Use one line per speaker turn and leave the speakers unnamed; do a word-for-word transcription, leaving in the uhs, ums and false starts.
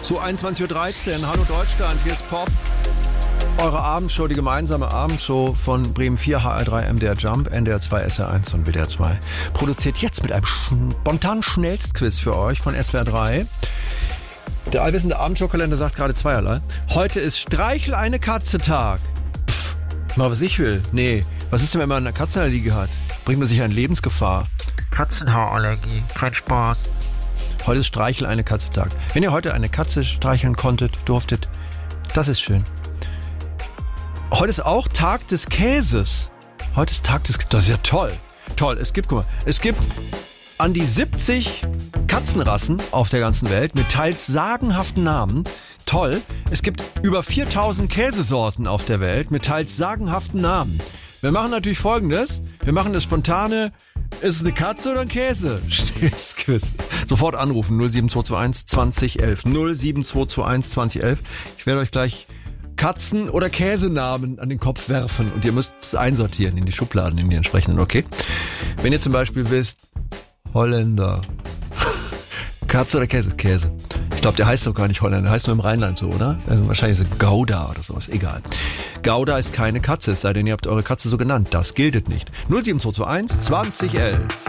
Zu einundzwanzig Uhr dreizehn. Hallo Deutschland, hier ist Pop. Eure Abendshow, die gemeinsame Abendshow von Bremen vier, H R drei, M D R Jump, N D R zwei, S R eins und W D R zwei. Produziert jetzt mit einem spontanen Schnellstquiz für euch von S W R drei. Der allwissende Abendshow-Kalender sagt gerade zweierlei. Heute ist Streichel eine Katze-Tag. Pff, mal was ich will. Nee, was ist denn, wenn man eine Katzenallergie hat? Bringt man sich in Lebensgefahr. Katzenhaarallergie, kein Spaß. Heute ist Streichel eine Katze-Tag. Wenn ihr heute eine Katze streicheln konntet, durftet, das ist schön. Heute ist auch Tag des Käses. Heute ist Tag des Käses. Das ist ja toll. Toll. Es gibt, guck mal, es gibt an die siebzig Katzenrassen auf der ganzen Welt mit teils sagenhaften Namen. Toll. Es gibt über viertausend Käsesorten auf der Welt mit teils sagenhaften Namen. Wir machen natürlich Folgendes. Wir machen das spontane, ist es eine Katze oder ein Käse? Quiz. Sofort anrufen, null sieben zwei zwei eins zwanzig elf. null sieben zwei zwei eins zwanzig elf. Ich werde euch gleich Katzen- oder Käsenamen an den Kopf werfen und ihr müsst es einsortieren in die Schubladen, in die entsprechenden, okay? Wenn ihr zum Beispiel wisst, Holländer. Katze oder Käse? Käse. Ich glaube, der heißt doch gar nicht Holländer, der heißt nur im Rheinland so, oder? Also wahrscheinlich ist es Gouda oder sowas, egal. Gouda ist keine Katze, es sei denn, ihr habt eure Katze so genannt. Das gilt nicht. null sieben zwei zwei eins zwanzig elf.